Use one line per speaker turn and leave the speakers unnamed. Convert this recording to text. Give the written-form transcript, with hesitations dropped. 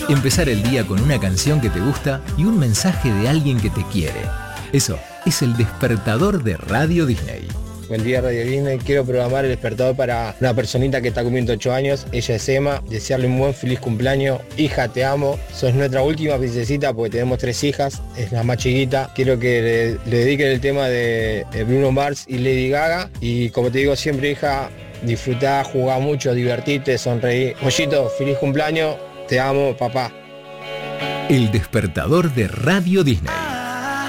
Empezar el día con una canción que te gusta y un mensaje de alguien que te quiere. Eso es el despertador de Radio Disney.
Buen día, Radio Disney. Quiero programar el despertador para una personita que está cumpliendo 8 años. Ella es Emma. Desearle un buen feliz cumpleaños. Hija, te amo. Sos nuestra última princesita porque tenemos 3 hijas. Es la más chiquita. Quiero que le dediquen el tema de Bruno Mars y Lady Gaga. Y como te digo siempre, hija, disfrutá, jugá mucho, divertite, sonreí. Mollito, feliz cumpleaños. Te amo, papá.
El despertador de Radio Disney.